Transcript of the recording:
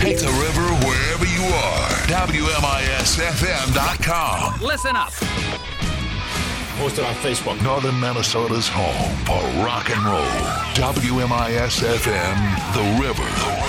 Take the river wherever you are. WMISFM.com. Listen up. Posted on Facebook. Northern Minnesota's home for rock and roll. WMISFM, The River.